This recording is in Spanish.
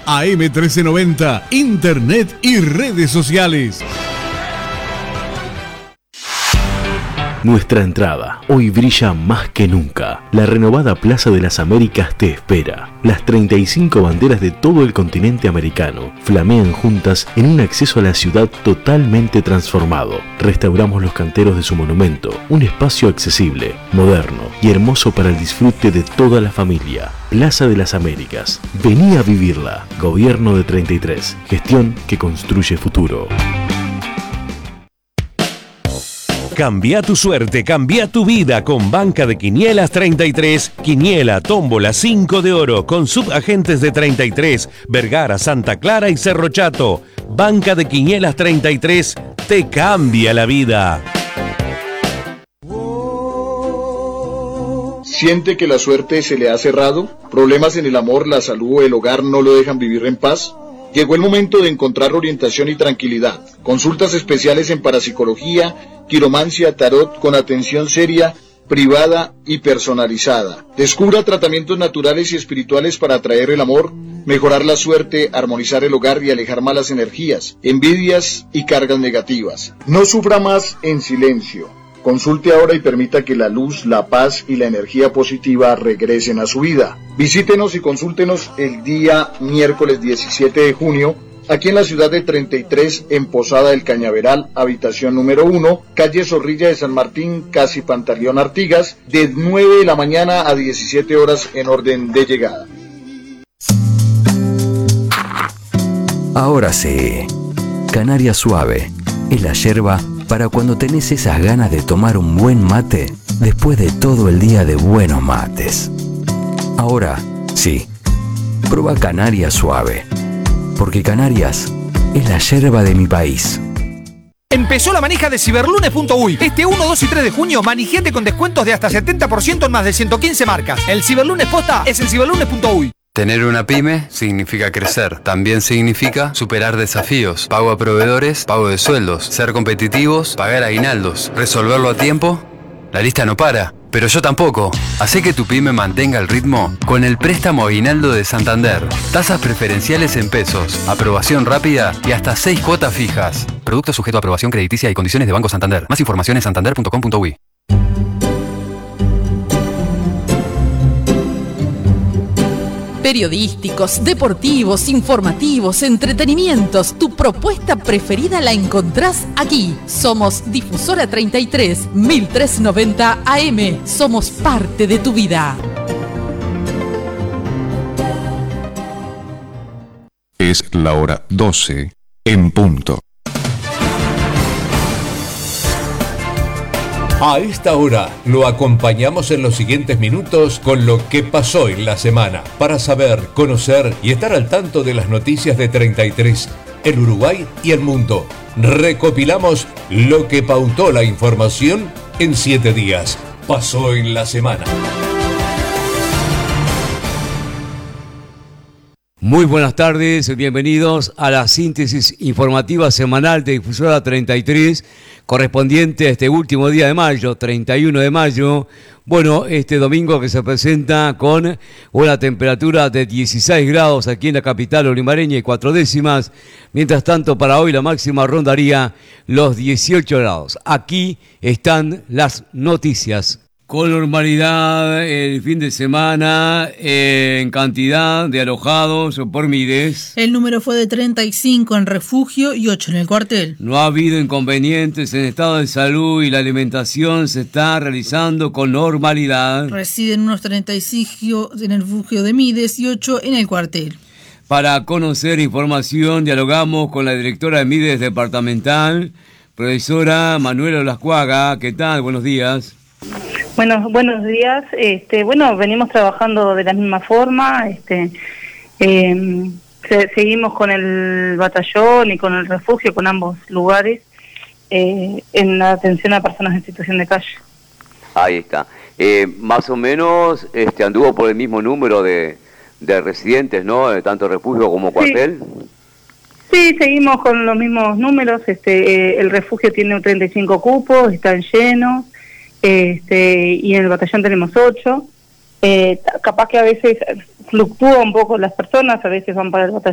AM1390, Internet y redes sociales. Nuestra entrada hoy brilla más que nunca. La renovada Plaza de las Américas te espera. Las 35 banderas de todo el continente americano flamean juntas en un acceso a la ciudad totalmente transformado. Restauramos los canteros de su monumento, un espacio accesible, moderno y hermoso para el disfrute de toda la familia. Plaza de las Américas. Vení a vivirla. Gobierno de 33. Gestión que construye futuro. Cambia tu suerte, cambia tu vida con Banca de Quinielas 33, Quiniela, Tómbola, 5 de oro, con subagentes de 33, Vergara, Santa Clara y Cerro Chato. Banca de Quinielas 33 te cambia la vida. ¿Siente que la suerte se le ha cerrado? ¿Problemas en el amor, la salud o el hogar no lo dejan vivir en paz? Llegó el momento de encontrar orientación y tranquilidad. Consultas especiales en parapsicología, quiromancia, tarot, con atención seria, privada y personalizada. Descubra tratamientos naturales y espirituales para atraer el amor, mejorar la suerte, armonizar el hogar y alejar malas energías, envidias y cargas negativas. No sufra más en silencio. Consulte ahora y permita que la luz, la paz y la energía positiva regresen a su vida. Visítenos y consúltenos el día miércoles 17 de junio, aquí en la ciudad de 33, en Posada del Cañaveral, habitación número 1, calle Zorrilla de San Martín, casi Pantaleón Artigas, de 9 de la mañana a 17 horas en orden de llegada. Ahora sí, Canaria Suave es la yerba para cuando tenés esas ganas de tomar un buen mate después de todo el día de buenos mates. Ahora, sí, prueba Canaria Suave, porque Canarias es la yerba de mi país. Empezó la manija de Ciberlunes.uy. Este 1, 2 y 3 de junio, manijete con descuentos de hasta 70% en más de 115 marcas. El Ciberlunes posta es en Ciberlunes.uy. Tener una pyme significa crecer. También significa superar desafíos, pago a proveedores, pago de sueldos, ser competitivos, pagar aguinaldos, resolverlo a tiempo. La lista no para, pero yo tampoco. Hacé que tu pyme mantenga el ritmo con el préstamo aguinaldo de Santander. Tasas preferenciales en pesos, aprobación rápida y hasta 6 cuotas fijas. Producto sujeto a aprobación crediticia y condiciones de Banco Santander. Más información en santander.com.uy. Periodísticos, deportivos, informativos, entretenimientos. Tu propuesta preferida la encontrás aquí. Somos Difusora 33, 1390 AM. Somos parte de tu vida. Es la hora 12 en punto. A esta hora lo acompañamos en los siguientes minutos con lo que pasó en la semana, para saber, conocer y estar al tanto de las noticias de 33, el Uruguay y el mundo. Recopilamos lo que pautó la información en 7 días. Pasó en la semana. Muy buenas tardes, bienvenidos a la síntesis informativa semanal de Difusora 33, correspondiente a este último día de mayo, 31 de mayo. Bueno, este domingo que se presenta con una temperatura de 16 grados aquí en la capital olimareña y 4 décimas. Mientras tanto, para hoy la máxima rondaría los 18 grados. Aquí están las noticias. Con normalidad el fin de semana en cantidad de alojados por Mides. El número fue de 35 en refugio y 8 en el cuartel. No ha habido inconvenientes en estado de salud y la alimentación se está realizando con normalidad. Residen unos 35 en el refugio de Mides y 8 en el cuartel. Para conocer información dialogamos con la directora de Mides departamental, profesora Manuela Olascuaga. ¿Qué tal? Buenos días. Bueno, buenos días. Venimos trabajando de la misma forma. Seguimos con el batallón y con el refugio, con ambos lugares, en la atención a personas en situación de calle. Ahí está. Más o menos anduvo por el mismo número de residentes, ¿no? Tanto refugio como cuartel. Sí, seguimos con los mismos números. El refugio tiene 35 cupos, están llenos. Y en el batallón tenemos 8. Capaz que a veces fluctúa un poco las personas, a veces van para el batallón